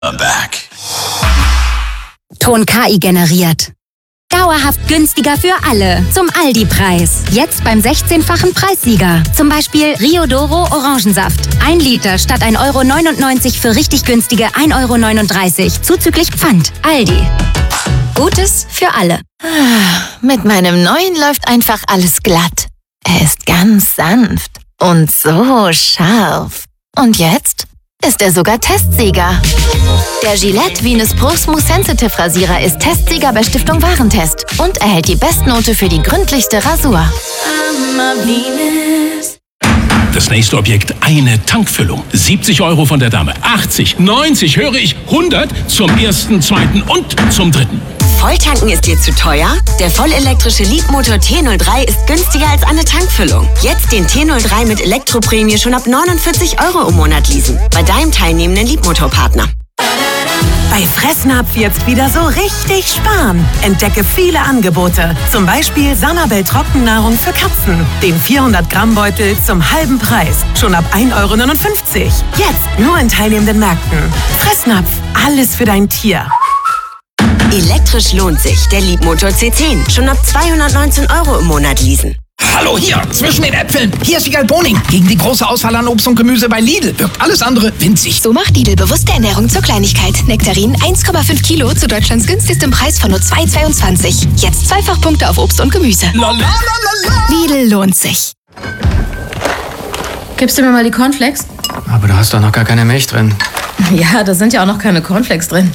I'm back. Ton KI generiert. Dauerhaft günstiger für alle. Zum Aldi-Preis. Jetzt beim 16-fachen Preissieger. Zum Beispiel Rio Doro Orangensaft. 1 Liter statt 1,99 € für richtig günstige 1,39 € zuzüglich Pfand. Aldi. Gutes für alle. Mit meinem neuen läuft einfach alles glatt. Er ist ganz sanft und so scharf. Und jetzt ist er sogar Testsieger. Der Gillette Venus Pro Smooth Sensitive Rasierer ist Testsieger bei Stiftung Warentest und erhält die Bestnote für die gründlichste Rasur. Das nächste Objekt, eine Tankfüllung. 70 € von der Dame. 80, 90, höre ich, 100 zum ersten, zweiten und zum dritten. Volltanken ist dir zu teuer? Der vollelektrische Leapmotor T03 ist günstiger als eine Tankfüllung. Jetzt den T03 mit Elektroprämie schon ab 49 € im Monat leasen. Bei deinem teilnehmenden Leapmotor-Partner. Bei Fressnapf jetzt wieder so richtig sparen. Entdecke viele Angebote. Zum Beispiel Sanabel Trockennahrung für Katzen. Den 400-Gramm-Beutel zum halben Preis. Schon ab 1,59 €. Jetzt nur in teilnehmenden Märkten. Fressnapf. Alles für dein Tier. Elektrisch lohnt sich. Der Leapmotor C10. Schon ab 219 € im Monat leasen. Hallo hier, zwischen den Äpfeln. Hier ist Wiegald Boning. Gegen die große Auswahl an Obst und Gemüse bei Lidl wirkt alles andere winzig. So macht Lidl bewusste Ernährung zur Kleinigkeit. Nektarinen 1,5 Kilo zu Deutschlands günstigstem Preis von nur 2,22 €. Jetzt Zweifachpunkte auf Obst und Gemüse. Lidl lohnt sich. Gibst du mir mal die Cornflakes? Aber da hast doch noch gar keine Milch drin. Ja, da sind ja auch noch keine Cornflakes drin.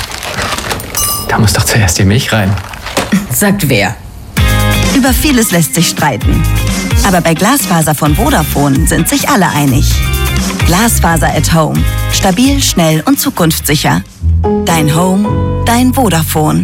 Da muss doch zuerst die Milch rein. Sagt wer? Über vieles lässt sich streiten. Aber bei Glasfaser von Vodafone sind sich alle einig. Glasfaser at Home. Stabil, schnell und zukunftssicher. Dein Home, dein Vodafone.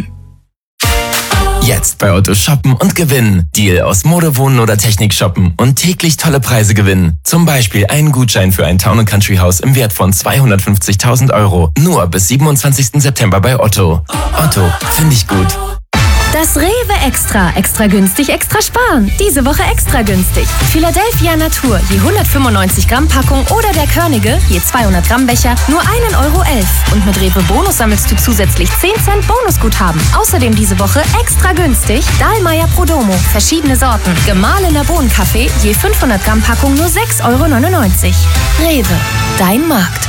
Jetzt bei Otto shoppen und gewinnen. Deal aus Mode, Wohnen oder Technik shoppen und täglich tolle Preise gewinnen. Zum Beispiel einen Gutschein für ein Town & Country Haus im Wert von 250.000 €. Nur bis 27. September bei Otto. Otto, finde ich gut. Das Rewe Extra. Extra günstig, extra sparen. Diese Woche extra günstig. Philadelphia Natur, je 195 Gramm Packung oder der Körnige, je 200 Gramm Becher, nur 1,11 €. Und mit Rewe Bonus sammelst du zusätzlich 10 Cent Bonusguthaben. Außerdem diese Woche extra günstig Dahlmeier Prodomo, verschiedene Sorten. Gemahlener Bohnenkaffee, je 500 Gramm Packung nur 6,99 €. Rewe, dein Markt.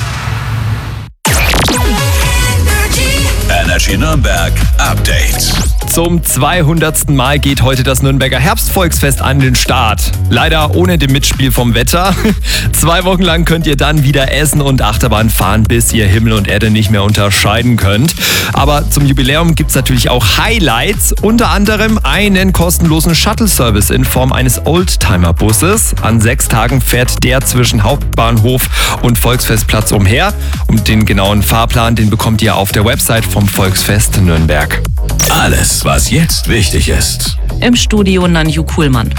Energy Nürnberg Update. Zum 200. Mal geht heute das Nürnberger Herbstvolksfest an den Start. Leider ohne dem Mitspiel vom Wetter. 2 Wochen lang könnt ihr dann wieder essen und Achterbahn fahren, bis ihr Himmel und Erde nicht mehr unterscheiden könnt. Aber zum Jubiläum gibt es natürlich auch Highlights. Unter anderem einen kostenlosen Shuttle-Service in Form eines Oldtimer-Busses. An 6 Tagen fährt der zwischen Hauptbahnhof und Volksfestplatz umher. Und den genauen Fahrplan, den bekommt ihr auf der Website vom Volksfest Nürnberg. Alles, was jetzt wichtig ist. Im Studio Nanju Kuhlmann.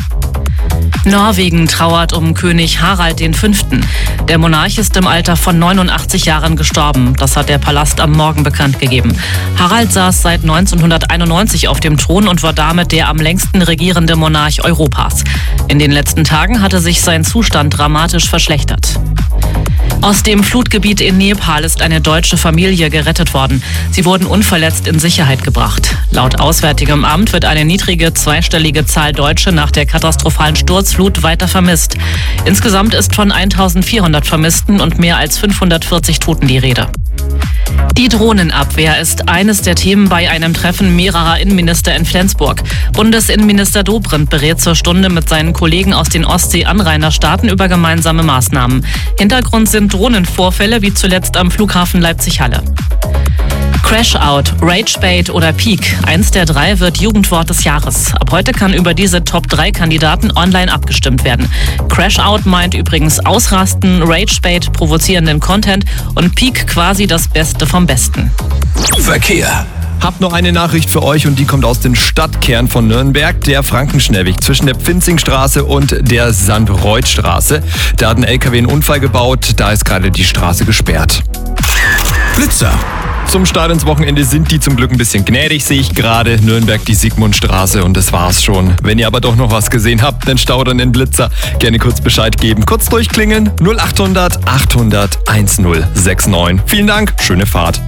Norwegen trauert um König Harald V. Der Monarch ist im Alter von 89 Jahren gestorben. Das hat der Palast am Morgen bekannt gegeben. Harald saß seit 1991 auf dem Thron und war damit der am längsten regierende Monarch Europas. In den letzten Tagen hatte sich sein Zustand dramatisch verschlechtert. Aus dem Flutgebiet in Nepal ist eine deutsche Familie gerettet worden. Sie wurden unverletzt in Sicherheit gebracht. Laut Auswärtigem Amt wird eine niedrige zweistellige Zahl Deutsche nach der katastrophalen Sturzflut weiter vermisst. Insgesamt ist von 1400 Vermissten und mehr als 540 Toten die Rede. Die Drohnenabwehr ist eines der Themen bei einem Treffen mehrerer Innenminister in Flensburg. Bundesinnenminister Dobrindt berät zur Stunde mit seinen Kollegen aus den Ostsee-Anrainerstaaten über gemeinsame Maßnahmen. Hintergrund sind Drohnenvorfälle wie zuletzt am Flughafen Leipzig-Halle. Crash-Out, Rage-Bait oder Peak. Eins der 3 wird Jugendwort des Jahres. Ab heute kann über diese Top-3-Kandidaten online abgestimmt werden. Crash-Out meint übrigens Ausrasten, Rage-Bait provozierenden Content und Peak quasi das Beste vom Besten. Verkehr. Hab noch eine Nachricht für euch und die kommt aus dem Stadtkern von Nürnberg, der Frankenschnellweg zwischen der Pfinzingstraße und der Sandreuthstraße. Da hat ein LKW einen Unfall gebaut, da ist gerade die Straße gesperrt. Blitzer. Zum Start ins Wochenende sind die zum Glück ein bisschen gnädig, sehe ich gerade. Nürnberg die Sigmundstraße und das war's schon. Wenn ihr aber doch noch was gesehen habt, den Stau oder den Blitzer, gerne kurz Bescheid geben. Kurz durchklingeln 0800 800 1069. Vielen Dank, schöne Fahrt.